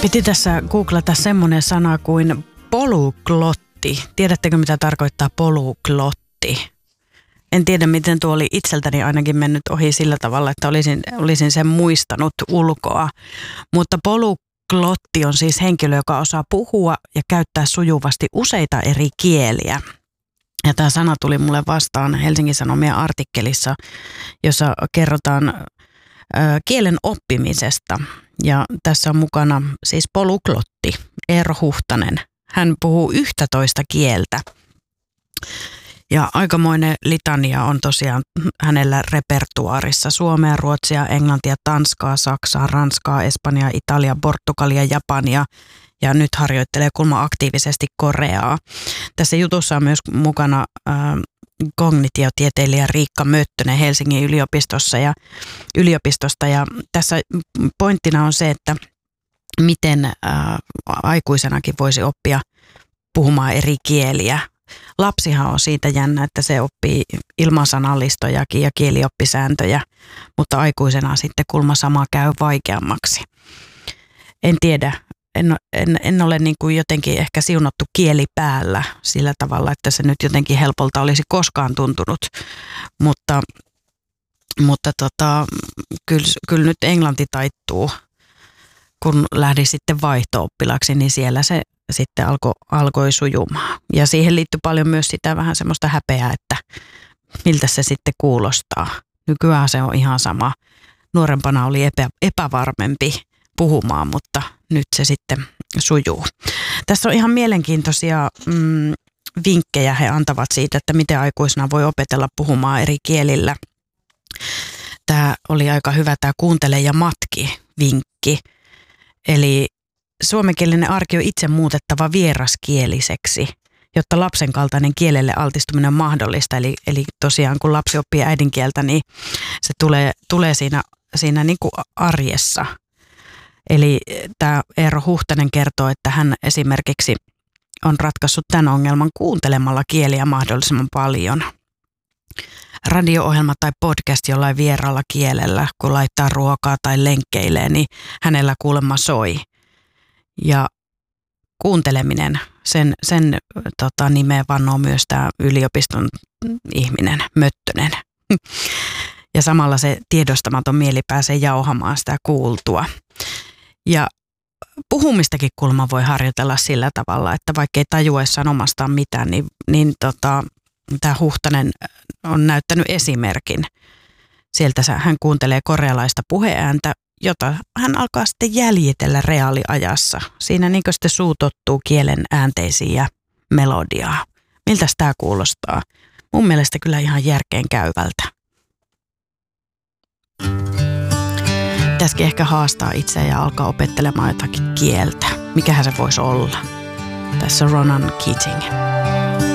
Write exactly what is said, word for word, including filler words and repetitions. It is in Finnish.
Piti tässä googlata semmoinen sana kuin polyglotti. Tiedättekö, mitä tarkoittaa polyglotti? En tiedä, miten tuo oli itseltäni ainakin mennyt ohi sillä tavalla, että olisin, olisin sen muistanut ulkoa. Mutta polyglotti on siis henkilö, joka osaa puhua ja käyttää sujuvasti useita eri kieliä. Ja tämä sana tuli mulle vastaan Helsingin Sanomien artikkelissa, jossa kerrotaan ö, kielen oppimisesta. Ja tässä on mukana siis polyglotti Eero Huhtanen. Hän puhuu yksitoista kieltä. Ja aikamoinen litania on tosiaan hänellä repertuaarissa: suomea, ruotsia, englantia, tanskaa, saksaa, ranskaa, espanjaa, italia, portugalia, japania. Ja nyt harjoittelee kulma aktiivisesti koreaa. Tässä jutussa on myös mukana äh, kognitiotieteilijä Riikka Möttönen Helsingin yliopistossa ja, yliopistosta. Ja tässä pointtina on se, että miten äh, aikuisenakin voisi oppia puhumaan eri kieliä. Lapsihan on siitä jännä, että se oppii ilmansanallistojakin ja kielioppisääntöjä, mutta aikuisena sitten kulma sama käy vaikeammaksi. En tiedä, en, en, en ole niin kuin jotenkin ehkä siunattu kieli päällä sillä tavalla, että se nyt jotenkin helpolta olisi koskaan tuntunut, mutta, mutta tota, kyllä, kyllä nyt englanti taittuu. Kun lähdin sitten vaihto-oppilaksi, niin siellä se sitten alkoi, alkoi sujumaan. Ja siihen liittyy paljon myös sitä vähän semmoista häpeää, että miltä se sitten kuulostaa. Nykyään se on ihan sama. Nuorempana oli epä, epävarmempi puhumaan, mutta nyt se sitten sujuu. Tässä on ihan mielenkiintoisia mm, vinkkejä he antavat siitä, että miten aikuisena voi opetella puhumaan eri kielillä. Tämä oli aika hyvä tämä kuuntele ja matki -vinkki. Eli suomenkielinen arki on itse muutettava vieraskieliseksi, jotta lapsen kaltainen kielelle altistuminen on mahdollista. Eli, eli tosiaan kun lapsi oppii äidinkieltä, niin se tulee, tulee siinä, siinä niin kuin arjessa. Eli tämä Eero Huhtanen kertoo, että hän esimerkiksi on ratkaissut tämän ongelman kuuntelemalla kieliä mahdollisimman paljon. Radio-ohjelma tai podcast jollain vieraalla kielellä, kun laittaa ruokaa tai lenkkeilee, niin hänellä kuulemma soi. Ja kuunteleminen, sen, sen tota, nimeä vannoo myös tämä yliopiston ihminen, Möttönen. Ja samalla se tiedostamaton mieli pääsee jauhamaan sitä kuultua. Ja puhumistakin kulma voi harjoitella sillä tavalla, että vaikka ei tajuessaan omastaan mitään, niin, niin tota, tämä Huhtanen on näyttänyt esimerkin. Sieltä hän kuuntelee korealaista puheääntä, jota hän alkaa sitten jäljitellä reaaliajassa. Siinä niin kuin sitten suu tottuu kielen äänteisiin ja melodiaa. Miltä tämä kuulostaa? Mun mielestä kyllä ihan järkeen käyvältä. Pitäisikin ehkä haastaa itseä ja alkaa opettelemaan jotakin kieltä. Mikähän se voisi olla? Tässä on Ronan Keating.